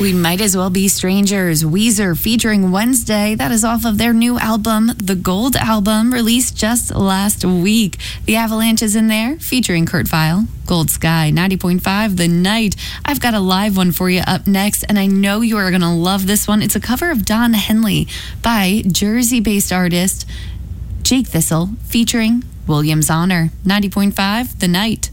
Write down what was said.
We Might As Well Be Strangers, Weezer featuring Wednesday. That is off of their new album, The Gold Album, released just last week. The Avalanche is in there, featuring Kurt Vile. Gold Sky, 90.5 The Night. I've got a live one for you up next, and I know you are going to love this one. It's a cover of Don Henley by Jersey-based artist Jake Thistle, featuring Williams Honor, 90.5 The Night.